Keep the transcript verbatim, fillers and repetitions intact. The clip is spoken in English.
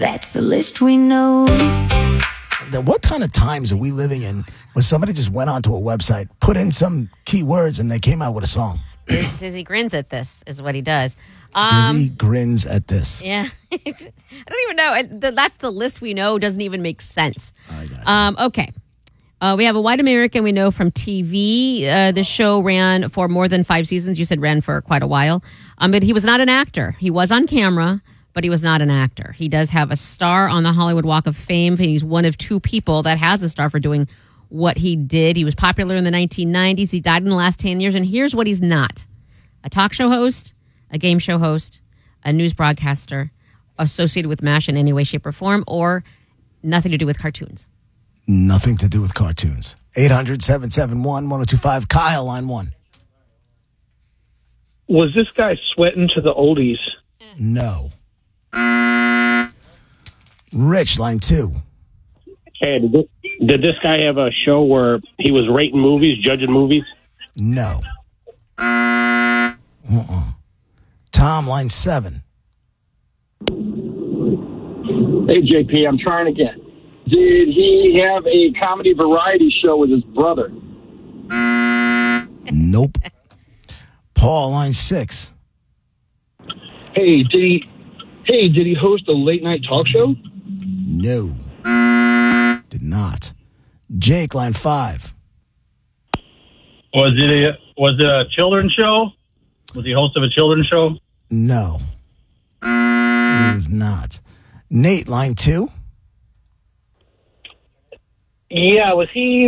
That's the list we know. Then what kind of times are we living in where somebody just went onto a website, put in some keywords, and they came out with a song? Dizzy grins at this, is what he does. Um, Dizzy Um, grins at this. Yeah. I don't even know. And th- That's the list we know. Doesn't even make sense. I got you. Um, okay. Uh, we have a white American we know from T V. Uh, the show ran for more than five seasons. You said ran for quite a while. Um, but he was not an actor. He was on camera, but he was not an actor. He does have a star on the Hollywood Walk of Fame. He's one of two people that has a star for doing what he did. He was popular in the nineteen nineties. He died in the last ten years. And here's what he's not: a talk show host, a game show host, a news broadcaster associated with MASH in any way, shape, or form, or nothing to do with cartoons. Nothing to do with cartoons. eight hundred, seven seven one, one oh two five. Kyle, line one. Was this guy sweating to the oldies? No. Rich, line two. Hey, did this, did this guy have a show where he was rating movies, judging movies? No. Uh-uh. Tom, line seven. Hey, J P, I'm trying again. Did he have a comedy variety show with his brother? Nope. Paul, line six. Hey, did he? Hey, did he host a late night talk show? No. Did not. Jake, line five. Was it a was it a children's show? Was he host of a children's show? No. He was not. Nate, line two. Yeah, was he